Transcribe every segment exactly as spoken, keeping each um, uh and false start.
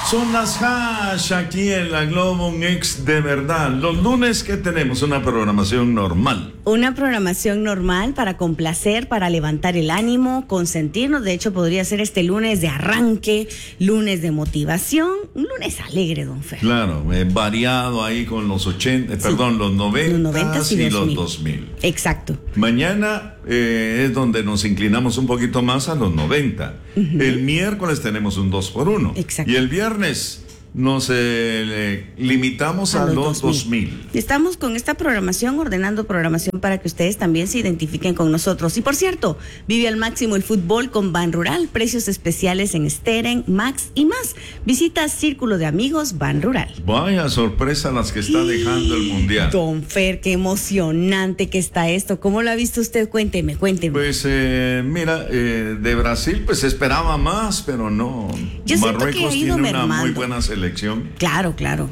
Son las hash aquí en la Globo, un ex de verdad. Los lunes que tenemos una programación normal. Una programación normal para complacer, para levantar el ánimo, consentirnos. De hecho, podría ser este lunes de arranque, lunes de motivación, un lunes alegre, don Fer. Claro, eh, variado ahí con los ochenta, sí. perdón, los noventa, los noventa y, y los dos mil. Exacto. Mañana eh, es donde nos inclinamos un poquito más a los noventa. Uh-huh. El miércoles tenemos un dos por uno. Exacto. Y el viernes nos eh, limitamos a, a los dos mil. Estamos con esta programación, ordenando programación para que ustedes también se identifiquen con nosotros. Y por cierto, vive al máximo el fútbol con Ban Rural, precios especiales en Steren, Max y más. Visita Círculo de Amigos Ban Rural. Vaya sorpresa las que está dejando el Mundial. Don Fer, qué emocionante que está esto. ¿Cómo lo ha visto usted? Cuénteme, cuénteme. Pues eh, mira, eh, de Brasil pues se esperaba más, pero no. Yo Marruecos que tiene una muy buena selección. Claro, claro.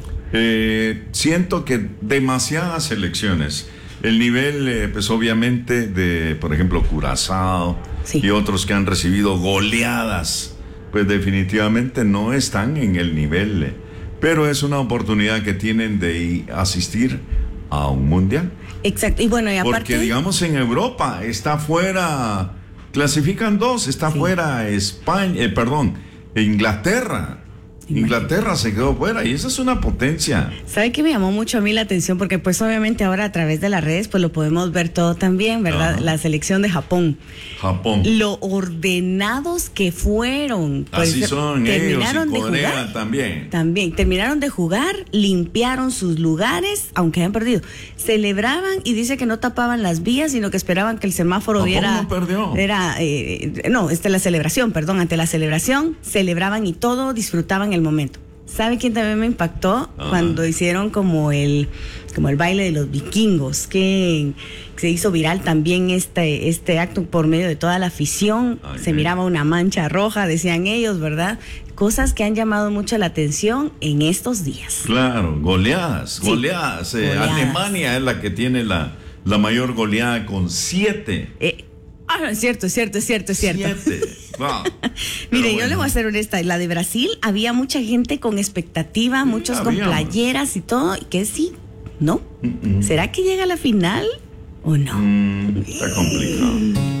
Eh, siento que demasiadas selecciones. El nivel, eh, pues obviamente, de, por ejemplo, Curazao, sí, y otros que han recibido goleadas, pues definitivamente no están en el nivel. Eh, pero es una oportunidad que tienen de asistir a un mundial. Exacto. Y bueno, y aparte. Porque, digamos, en Europa está fuera, clasifican dos, está sí. fuera España, eh, perdón, Inglaterra. Inglaterra se quedó fuera y esa es una potencia. ¿Sabe qué me llamó mucho a mí la atención? Porque pues obviamente ahora a través de las redes pues lo podemos ver todo también, ¿verdad? Ajá. La selección de Japón. Japón. Lo ordenados que fueron. Pues, así son terminaron ellos y Corea de jugar, también. También. Terminaron de jugar, limpiaron sus lugares, aunque hayan perdido. Celebraban y dice que no tapaban las vías, sino que esperaban que el semáforo Japón diera... no perdió. Era, eh, no, esta es la celebración, perdón. Ante la celebración, celebraban y todo, disfrutaban el momento. ¿Sabe quién también me impactó? Ajá. Cuando hicieron como el como el baile de los vikingos, que se hizo viral también este este acto por medio de toda la afición. Ay, se ay. miraba una mancha roja, decían ellos, ¿verdad? Cosas que han llamado mucho la atención en estos días. Claro, goleadas, sí. goleadas. Eh, goleadas. Alemania es la que tiene la, la mayor goleada con siete. Eh, Ah, es cierto, es cierto, es cierto, es cierto. Siete. Wow. Mire, bueno. yo le voy a ser honesta, la de Brasil había mucha gente con expectativa, sí, muchos habíamos. con playeras y todo, y que sí, ¿no? Mm-mm. ¿Será que llega a la final o no? Mm, está complicado.